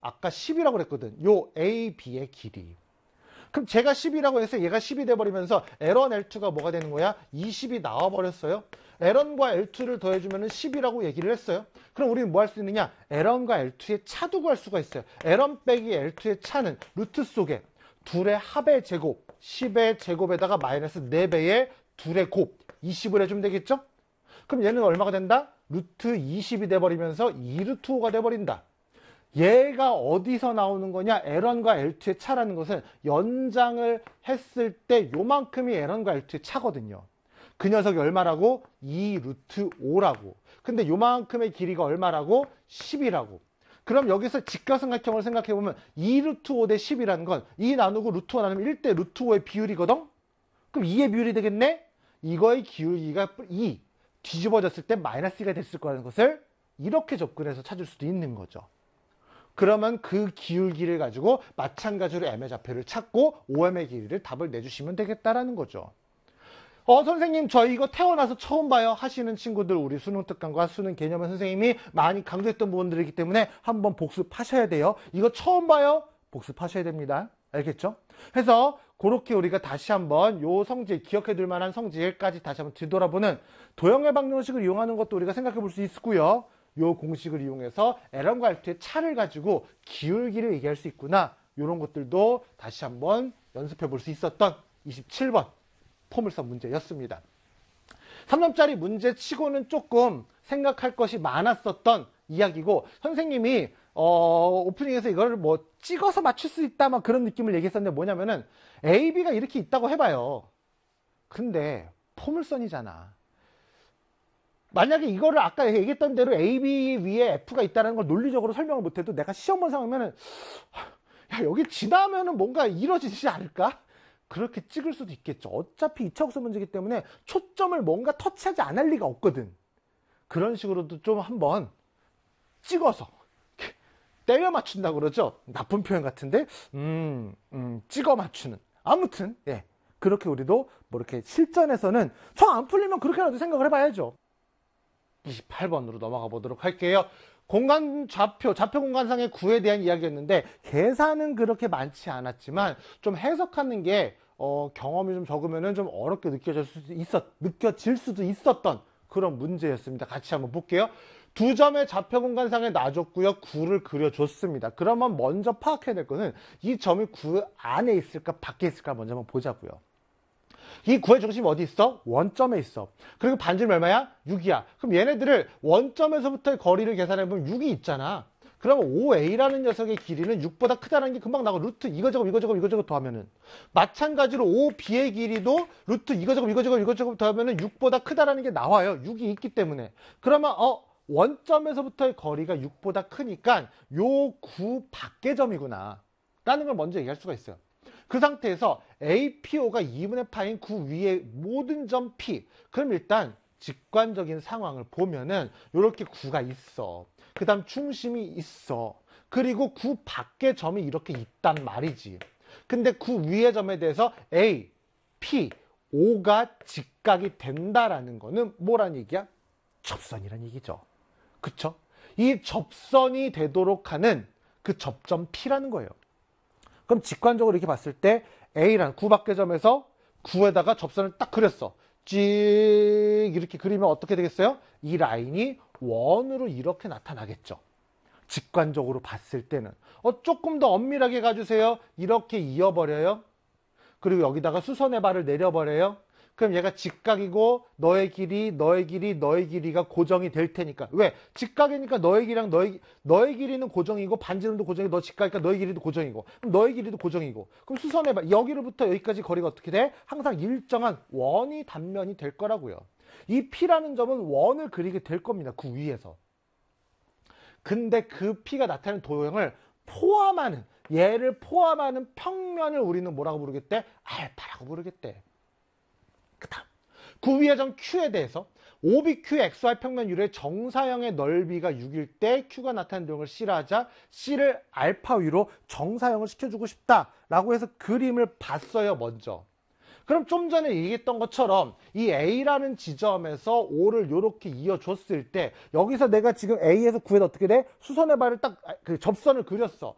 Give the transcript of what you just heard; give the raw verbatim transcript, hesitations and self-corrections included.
아까 십이라고 그랬거든. 요 에이, B의 길이. 그럼 제가 십이라고 해서 얘가 십이 돼버리면서 엘 원, 엘 투가 뭐가 되는 거야? 이십이 나와버렸어요. 엘 원과 엘 투를 더해주면 십이라고 얘기를 했어요. 그럼 우리는 뭐 할 수 있느냐? 엘 원과 엘 투의 차도 구할 수가 있어요. 엘 원 빼기 엘 투의 차는 루트 속에 둘의 합의 제곱, 십의 제곱에다가 마이너스 네 배의 둘의 곱, 이십을 해주면 되겠죠? 그럼 얘는 얼마가 된다? 루트 이십이 돼버리면서 이 루트 오가 돼버린다. 얘가 어디서 나오는 거냐? 엘 원과 엘 투의 차라는 것은 연장을 했을 때 요만큼이 엘 원과 엘 투의 차거든요. 그 녀석이 얼마라고? 이 루트 오라고. 근데 요만큼의 길이가 얼마라고? 십이라고. 그럼 여기서 직각삼각형을 생각해보면 이 루트 오 대 십이라는 건 이 나누고 루트 오 나누면 일 대 루트 오의 비율이거든? 그럼 이의 비율이 되겠네? 이거의 기울기가 이. 뒤집어졌을 때 마이너스 이가 됐을 거라는 것을 이렇게 접근해서 찾을 수도 있는 거죠. 그러면 그 기울기를 가지고 마찬가지로 M의 좌표를 찾고 오엠의 길이를 답을 내주시면 되겠다라는 거죠. 어, 선생님, 저 이거 태어나서 처음 봐요 하시는 친구들, 우리 수능 특강과 수능 개념은 선생님이 많이 강조했던 부분들이기 때문에 한번 복습하셔야 돼요. 이거 처음 봐요? 복습하셔야 됩니다. 알겠죠? 그래서 그렇게 우리가 다시 한번 요 성질, 기억해 둘 만한 성질까지 다시 한번 뒤돌아보는 도형의 방정식을 이용하는 것도 우리가 생각해 볼 수 있고요. 요 공식을 이용해서 엘 원과 엘 투의 차를 가지고 기울기를 얘기할 수 있구나. 요런 것들도 다시 한번 연습해 볼 수 있었던 이십칠 번 포물선 문제였습니다. 삼 점짜리 문제 치고는 조금 생각할 것이 많았었던 이야기고, 선생님이 어, 오프닝에서 이걸 뭐 찍어서 맞출 수 있다 막 그런 느낌을 얘기했었는데, 뭐냐면은 에이, B가 이렇게 있다고 해봐요. 근데 포물선이잖아. 만약에 이거를 아까 얘기했던 대로 에이, B 위에 F가 있다는 걸 논리적으로 설명을 못해도 내가 시험 본 상황이면은, 야, 여기 지나면은 뭔가 이루어지지 않을까? 그렇게 찍을 수도 있겠죠. 어차피 이 차국수 문제이기 때문에 초점을 뭔가 터치하지 않을 리가 없거든. 그런 식으로도 좀 한번 찍어서 때려 맞춘다고 그러죠. 나쁜 표현 같은데, 음, 음, 찍어 맞추는. 아무튼, 예. 그렇게 우리도 뭐 이렇게 실전에서는 정 안 풀리면 그렇게라도 생각을 해봐야죠. 이십팔 번으로 넘어가 보도록 할게요. 공간 좌표, 좌표 공간상의 구에 대한 이야기였는데, 계산은 그렇게 많지 않았지만 좀 해석하는 게 어, 경험이 좀 적으면은 좀 어렵게 느껴질 수도 있었, 느껴질 수도 있었던 그런 문제였습니다. 같이 한번 볼게요. 두 점의 좌표 공간상에 놔줬고요. 구를 그려줬습니다. 그러면 먼저 파악해야 될 거는 이 점이 구 안에 있을까 밖에 있을까 먼저 한번 보자고요. 이 구의 중심이 어디 있어? 원점에 있어. 그리고 반지름 얼마야? 육이야. 그럼 얘네들을 원점에서부터의 거리를 계산해보면 육이 있잖아. 그러면 오 에이라는 녀석의 길이는 육보다 크다는 게 금방 나고, 루트 이거 제곱 이거 제곱 이거 제곱 더하면은, 마찬가지로 오 비의 길이도 루트 이거 제곱 이거 제곱 이거 제곱 더하면은 육보다 크다라는 게 나와요. 육이 있기 때문에. 그러면 어 원점에서부터의 거리가 육보다 크니까 요 구 밖의 점이구나 라는 걸 먼저 얘기할 수가 있어요. 그 상태에서 에이피오가 이분의 파인 구 위의 모든 점 P. 그럼 일단 직관적인 상황을 보면은 이렇게 구가 있어. 그 다음 중심이 있어. 그리고 구 밖의 점이 이렇게 있단 말이지. 근데 구 위의 점에 대해서 A, P, O가 직각이 된다라는 거는 뭐란 얘기야? 접선이란 얘기죠. 그쵸? 이 접선이 되도록 하는 그 접점 P라는 거예요. 그럼 직관적으로 이렇게 봤을 때 A라는 구 밖의 점에서 구에다가 접선을 딱 그렸어. 찍 이렇게 그리면 어떻게 되겠어요? 이 라인이 원으로 이렇게 나타나겠죠. 직관적으로 봤을 때는. 어, 조금 더 엄밀하게 가주세요. 이렇게 이어버려요. 그리고 여기다가 수선의 발을 내려버려요. 그럼 얘가 직각이고 너의 길이, 너의 길이, 너의 길이가 고정이 될 테니까. 왜? 직각이니까 너의 길이랑 너의, 너의 길이는 고정이고 반지름도 고정이고 너 직각이니까 너의 길이도 고정이고 그럼 너의 길이도 고정이고 그럼 수선해봐. 여기로부터 여기까지 거리가 어떻게 돼? 항상 일정한 원이 단면이 될 거라고요. 이 P라는 점은 원을 그리게 될 겁니다. 그 위에서. 근데 그 P가 나타내는 도형을 포함하는, 얘를 포함하는 평면을 우리는 뭐라고 부르겠대? 알파라고 부르겠대. 그 다음 구 위의 점 Q에 대해서 오비큐 엑스와이 평면유의 정사형의 넓이가 육일 때 Q가 나타낸 도형을 C라 하자. C를 알파 위로 정사형을 시켜주고 싶다라고 해서 그림을 봤어요. 먼저. 그럼 좀 전에 얘기했던 것처럼 이 A라는 지점에서 O를 이렇게 이어줬을 때 여기서 내가 지금 A에서 구에다 어떻게 돼? 수선의 발을 딱 그 접선을 그렸어.